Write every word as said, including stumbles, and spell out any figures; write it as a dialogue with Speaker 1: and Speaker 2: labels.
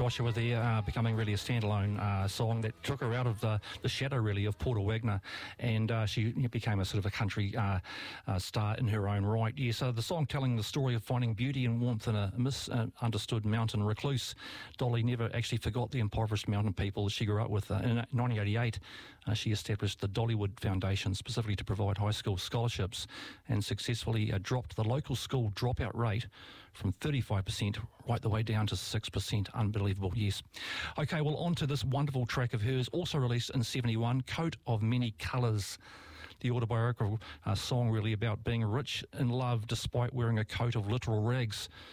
Speaker 1: Joshua there, uh, becoming really a standalone uh, song that took her out of the, the shadow, really, of Porter Wagner, and uh, she became a sort of a country uh, uh, star in her own right. Yeah, so the song telling the story of finding beauty and warmth in a misunderstood mountain recluse. Dolly never actually forgot the impoverished mountain people she grew up with. Uh, in nineteen eighty-eight, uh, she established the Dollywood Foundation specifically to provide high school scholarships, and successfully uh, dropped the local school dropout rate from thirty-five percent right the way down to six percent. Unbelievable, yes. Okay, well, on to this wonderful track of hers, also released in seventy-one, Coat of Many Colours. The autobiographical uh, song really about being rich in love despite wearing a coat of literal rags.